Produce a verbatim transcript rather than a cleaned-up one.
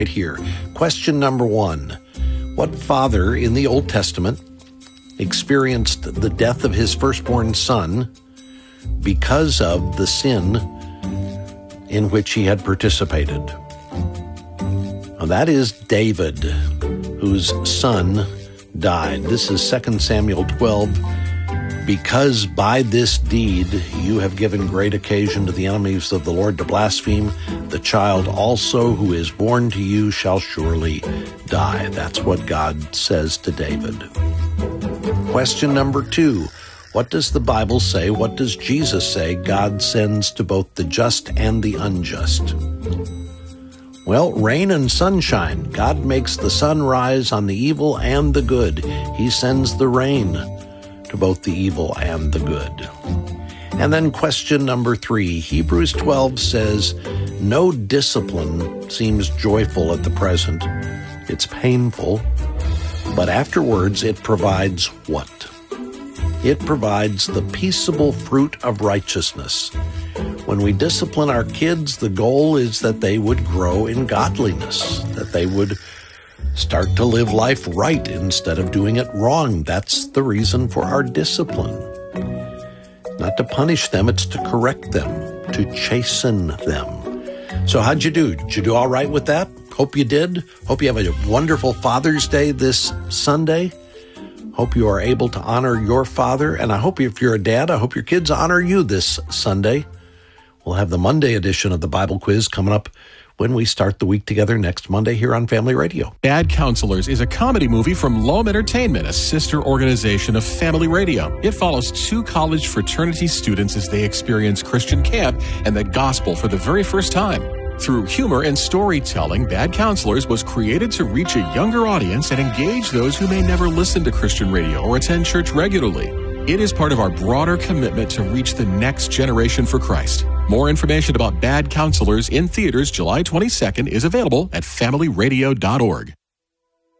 here. Question number one. What father in the Old Testament experienced the death of his firstborn son because of the sin in which he had participated? Now, that is David, whose son died. This is Second Samuel twelve. Because by this deed you have given great occasion to the enemies of the Lord to blaspheme, the child also who is born to you shall surely die. That's what God says to David. Question number two. What does the Bible say? What does Jesus say God sends to both the just and the unjust? Well, rain and sunshine. God makes the sun rise on the evil and the good. He sends the rain to both the evil and the good. And then question number three. Hebrews twelve says, no discipline seems joyful at the present. It's painful, but afterwards it provides what? It provides the peaceable fruit of righteousness. When we discipline our kids, the goal is that they would grow in godliness, that they would start to live life right instead of doing it wrong. That's the reason for our discipline. Not to punish them, it's to correct them, to chasten them. So how'd you do? Did you do all right with that? Hope you did. Hope you have a wonderful Father's Day this Sunday. Hope you are able to honor your father. And I hope if you're a dad, I hope your kids honor you this Sunday. We'll have the Monday edition of the Bible quiz coming up when we start the week together next Monday here on Family Radio. Bad Counselors is a comedy movie from Loam Entertainment, a sister organization of Family Radio. It follows two college fraternity students as they experience Christian camp and the gospel for the very first time. Through humor and storytelling, Bad Counselors was created to reach a younger audience and engage those who may never listen to Christian radio or attend church regularly. It is part of our broader commitment to reach the next generation for Christ. More information about Bad Counselors in theaters July twenty-second is available at family radio dot org.